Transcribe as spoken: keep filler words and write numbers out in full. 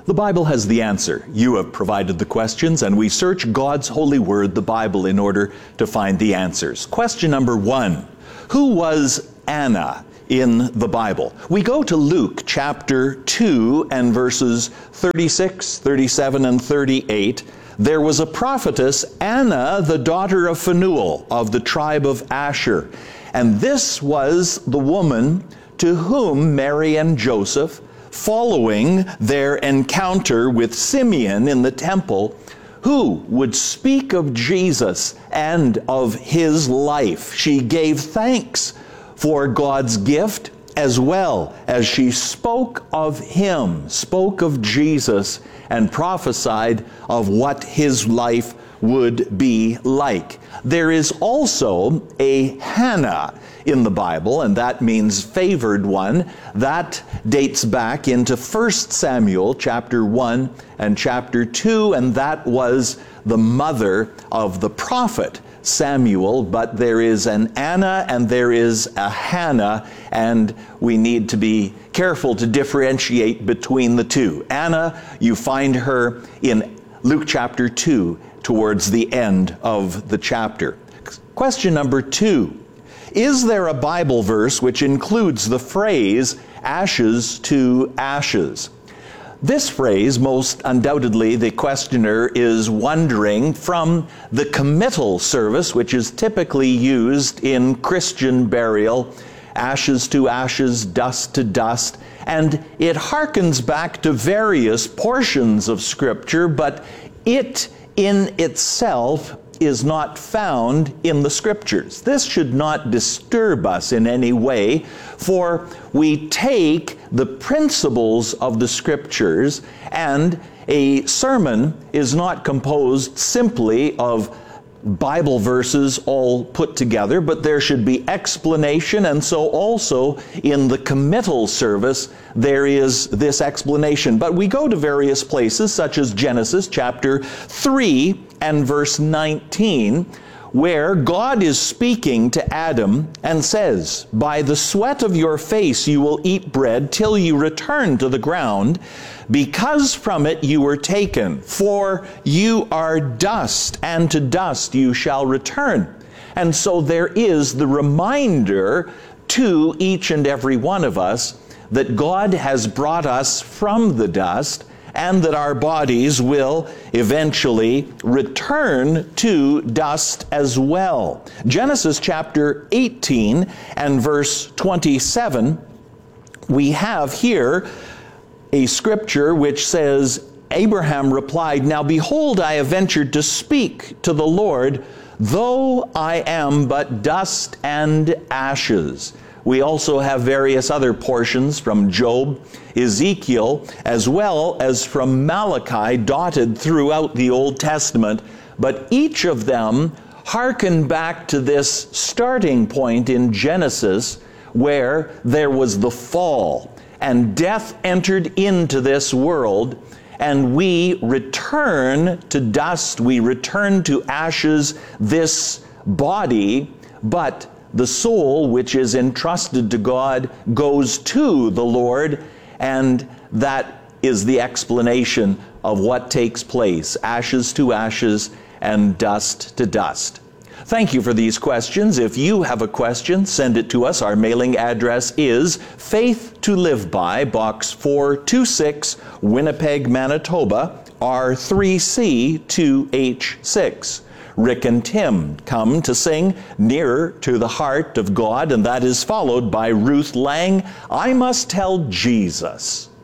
The Bible has the answer. You have provided the questions, and we search God's holy word, the Bible, in order to find the answers. Question number one. Who was Anna in the Bible? We go to Luke chapter two and verses thirty-six, thirty-seven, and thirty-eight. There was a prophetess, Anna, the daughter of Phanuel, of the tribe of Asher. And this was the woman to whom Mary and Joseph, following their encounter with Simeon in the temple, who would speak of Jesus and of his life. She gave thanks for God's gift, as well as she spoke of him, spoke of Jesus, and prophesied of what his life would be like. There is also a Hannah in the Bible, and that means favored one. That dates back into First Samuel chapter one and chapter two, and that was the mother of the prophet Samuel. But there is an Anna and there is a Hannah, and we need to be careful to differentiate between the two. Anna, you find her in Luke chapter two, towards the end of the chapter. Question number two. Is there a Bible verse which includes the phrase, ashes to ashes? This phrase, most undoubtedly, the questioner is wondering from the committal service, which is typically used in Christian burial, ashes to ashes, dust to dust, and it harkens back to various portions of Scripture, but it in itself is not found in the Scriptures. This should not disturb us in any way, for we take the principles of the Scriptures, and a sermon is not composed simply of Bible verses all put together, but there should be explanation, and so also in the committal service there is this explanation. But we go to various places, such as Genesis chapter three and verse nineteen, where God is speaking to Adam and says, "By the sweat of your face you will eat bread till you return to the ground, because from it you were taken. For you are dust, and to dust you shall return." And so there is the reminder to each and every one of us that God has brought us from the dust, and that our bodies will eventually return to dust as well. Genesis chapter eighteen and verse twenty-seven, we have here a scripture which says, Abraham replied, "Now behold, I have ventured to speak to the Lord, though I am but dust and ashes." We also have various other portions from Job, Ezekiel, as well as from Malachi, dotted throughout the Old Testament. But each of them hearken back to this starting point in Genesis, where there was the fall, and death entered into this world, and we return to dust, we return to ashes, this body, but the soul, which is entrusted to God, goes to the Lord, and that is the explanation of what takes place, ashes to ashes and dust to dust. Thank you for these questions. If you have a question, send it to us. Our mailing address is Faith to Live By, Box four two six, Winnipeg, Manitoba, R three C two H six. Rick and Tim come to sing Nearer to the Heart of God, and that is followed by Ruth Lang, I Must Tell Jesus.